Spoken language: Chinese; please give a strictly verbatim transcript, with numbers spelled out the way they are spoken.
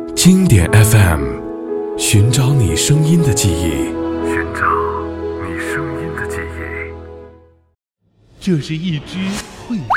经典 F M， 寻找你声音的记忆， 寻找你声音的记忆。 这是一只会